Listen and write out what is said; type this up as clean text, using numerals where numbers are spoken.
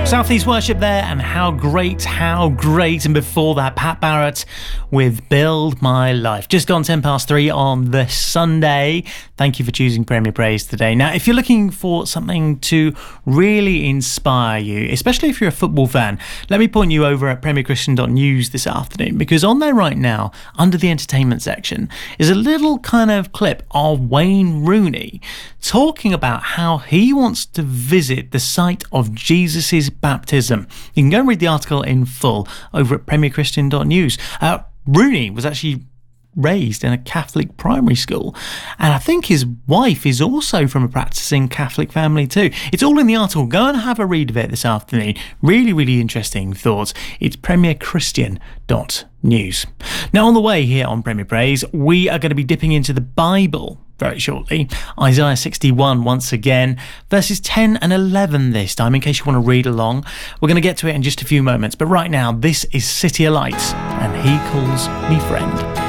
Southeast Worship there, and how great, and before that, Pat Barrett with Build My Life. Just gone 3:10 on this Sunday. Thank you for choosing Premier Praise today. Now, if you're looking for something to really inspire you, especially if you're a football fan, let me point you over at premierchristian.news this afternoon, because on there right now, under the entertainment section, is a little kind of clip of Wayne Rooney talking about how he wants to visit the site of Jesus' baptism. You can go and read the article in full over at premierchristian.news. Rooney was actually raised in a Catholic primary school, and I think his wife is also from a practicing Catholic family too. It's all in the article. Go and have a read of it this afternoon. Really, really interesting thoughts. It's premierchristian.news. Now, on the way here on Premier Praise, we are going to be dipping into the Bible very shortly. Isaiah 61 once again, verses 10 and 11 this time, in case you want to read along. We're going to get to it in just a few moments, but right now, this is City of Lights, and He Calls Me Friend.